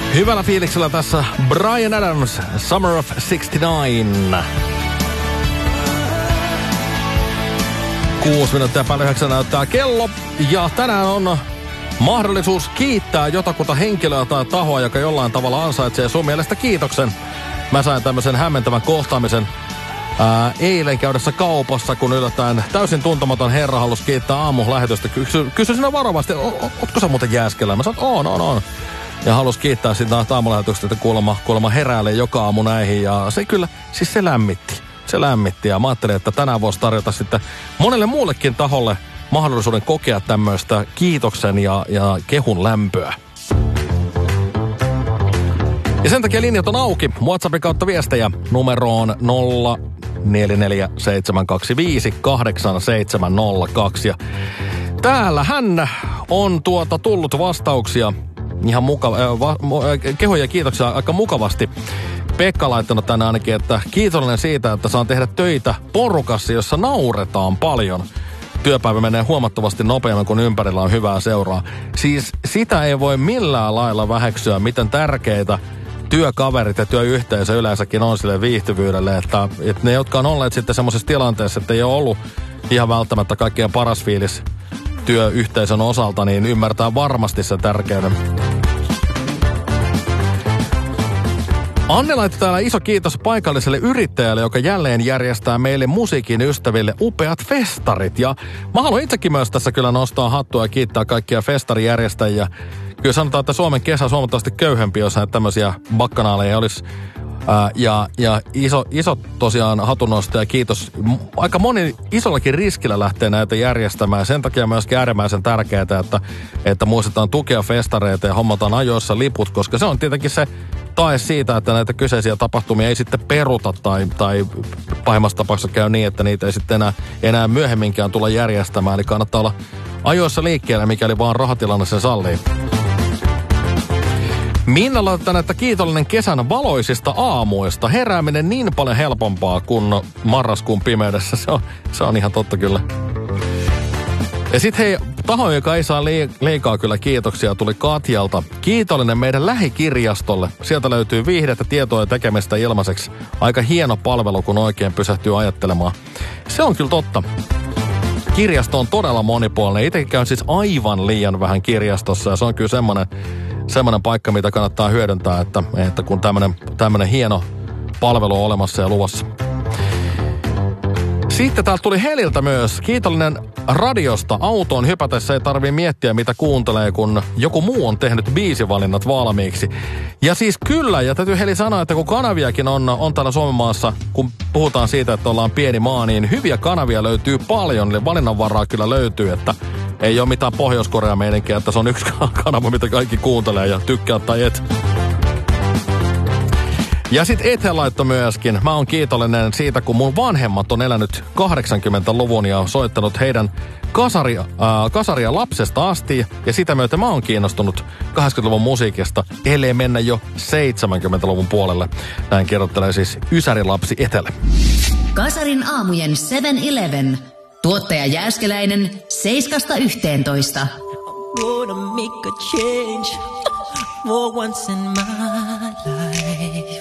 Hyvällä fiiliksellä tässä Bryan Adams, Summer of 69. 6 minuuttia päälle 9 näyttää kello. Ja tänään on mahdollisuus kiittää jotakuta henkilöä tai tahoa, joka jollain tavalla ansaitsee sun mielestä kiitoksen. Mä sain tämmöisen hämmentävän kohtaamisen eilen käydessä kaupassa, kun yllättäen täysin tuntematon herra halusi kiittää aamulähetystä. Kysyi sinä varovasti, ootko sä muuten Jääskelä? Mä sanoin, on. Ja halusi kiittää siitä aamulähetyksestä, että kuulemma heräilee joka aamu näihin. Ja se kyllä, siis se lämmitti. Ja mä ajattelin, että tänään voisi tarjota sitten monelle muullekin taholle mahdollisuuden kokea tämmöistä kiitoksen ja kehun lämpöä. Ja sen takia linjat on auki. WhatsAppin kautta viestejä numeroon 0447258702. Ja täällä hän on tullut vastauksia ihan kehoja ja kiitoksia aika mukavasti. Pekka laittanut tänne ainakin, että kiitollinen siitä, että saan tehdä töitä porukassa, jossa nauretaan paljon. Työpäivä menee huomattavasti nopeammin, kun ympärillä on hyvää seuraa. Siis sitä ei voi millään lailla väheksyä, miten tärkeitä työkaverit ja työyhteisö yleensäkin on sille viihtyvyydelle, että ne, jotka on olleet sitten semmoisessa tilanteessa, että ei ole ollut ihan välttämättä kaikkien paras fiilis työyhteisön osalta, niin ymmärtää varmasti sen tärkeyden. Anne laittoi täällä iso kiitos paikalliselle yrittäjälle, joka jälleen järjestää meille musiikin ystäville upeat festarit. Ja mä haluan itsekin myös tässä kyllä nostaa hattua ja kiittää kaikkia festarijärjestäjiä. Kyllä sanotaan, että Suomen kesä on huomattavasti köyhempi, jos näitä tämmöisiä bakkanaaleja olisi. Ja iso tosiaan hatunnosto ja kiitos. Aika moni isollakin riskillä lähtee näitä järjestämään. Sen takia myöskin äärimmäisen tärkeää, että muistetaan tukea festareita ja hommataan ajoissa liput, koska se on tietenkin se tae siitä, että näitä kyseisiä tapahtumia ei sitten peruta tai pahimmassa tapauksessa käy niin, että niitä ei sitten enää myöhemminkään tulla järjestämään. Eli kannattaa olla ajoissa liikkeellä, mikäli vaan rahatilanne sen sallii. Minna laitetaan, että kiitollinen kesän valoisista aamuista. Herääminen niin paljon helpompaa kuin marraskuun pimeydessä. Se on ihan totta kyllä. Ja sit hei, taho, joka ei saa liikaa kyllä kiitoksia, tuli Katjalta. Kiitollinen meidän lähikirjastolle. Sieltä löytyy viihdettä, tietoa ja tekemistä ilmaiseksi. Aika hieno palvelu, kun oikein pysähtyy ajattelemaan. Se on kyllä totta. Kirjasto on todella monipuolinen. Itsekin käyn siis aivan liian vähän kirjastossa ja se on kyllä semmoinen paikka, mitä kannattaa hyödyntää, että kun tämmöinen hieno palvelu on olemassa ja luvassa. Sitten täältä tuli Heliltä myös kiitollinen radiosta. Autoon hypätessä ei tarvii miettiä, mitä kuuntelee, kun joku muu on tehnyt biisivalinnat valmiiksi. Ja siis kyllä, ja täytyy Heli sanoa, että kun kanaviakin on täällä Suomenmaassa, kun puhutaan siitä, että ollaan pieni maa, niin hyviä kanavia löytyy paljon, eli valinnanvaraa kyllä löytyy, että ei ole mitään Pohjois-Korea-meininkiä, että se on yksi kanava, mitä kaikki kuuntelee ja tykkää tai et. Ja sit Ete laittoi myöskin. Mä oon kiitollinen siitä, kun mun vanhemmat on elänyt 80-luvun ja on soittanut heidän kasaria lapsesta asti. Ja sitä myötä mä oon kiinnostunut 80-luvun musiikista, ellei mennä jo 70-luvun puolelle. Näin kerrottelee siis ysärilapsi Etele. Kasarin aamujen 7-Eleven. Tuottaja Jääskeläinen 7–11. Gonna make a change for once in my